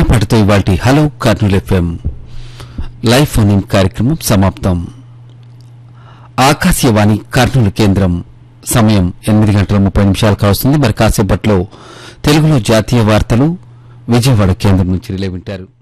పాటతో ఇవాల్టి hello Kurnool FM live phone in కార్యక్రమం సమాప్తం. ఆకాశవాణి కర్నూలు కేంద్రం సమయం 8:30 కావస్తుంది. మరి కాసేపట్లో తెలుగులో జాతీయ వార్తలు విజయవాడ కేంద్రం నుంచి రిలే వింటారు.